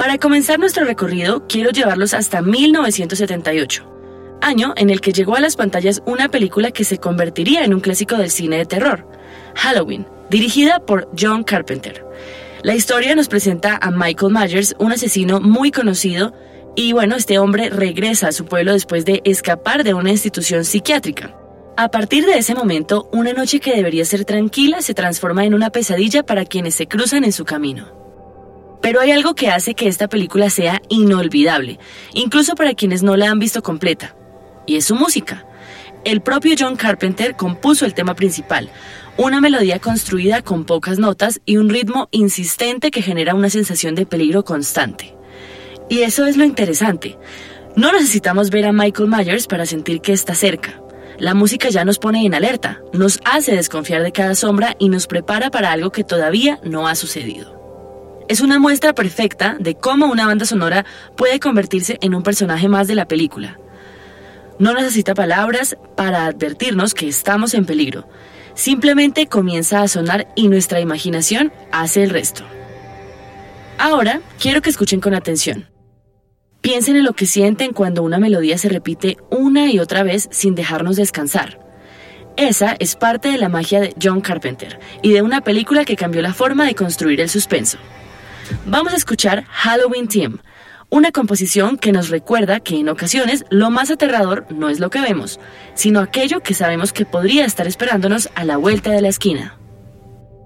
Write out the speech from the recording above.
Para comenzar nuestro recorrido, quiero llevarlos hasta 1978, año en el que llegó a las pantallas una película que se convertiría en un clásico del cine de terror, Halloween, dirigida por John Carpenter. La historia nos presenta a Michael Myers, un asesino muy conocido, y este hombre regresa a su pueblo después de escapar de una institución psiquiátrica. A partir de ese momento, una noche que debería ser tranquila se transforma en una pesadilla para quienes se cruzan en su camino. Pero hay algo que hace que esta película sea inolvidable, incluso para quienes no la han visto completa, y es su música. El propio John Carpenter compuso el tema principal, una melodía construida con pocas notas y un ritmo insistente que genera una sensación de peligro constante. Y eso es lo interesante. No necesitamos ver a Michael Myers para sentir que está cerca. La música ya nos pone en alerta, nos hace desconfiar de cada sombra y nos prepara para algo que todavía no ha sucedido. Es una muestra perfecta de cómo una banda sonora puede convertirse en un personaje más de la película. No necesita palabras para advertirnos que estamos en peligro. Simplemente comienza a sonar y nuestra imaginación hace el resto. Ahora, quiero que escuchen con atención. Piensen en lo que sienten cuando una melodía se repite una y otra vez sin dejarnos descansar. Esa es parte de la magia de John Carpenter y de una película que cambió la forma de construir el suspenso. Vamos a escuchar Halloween Theme, una composición que nos recuerda que en ocasiones lo más aterrador no es lo que vemos, sino aquello que sabemos que podría estar esperándonos a la vuelta de la esquina.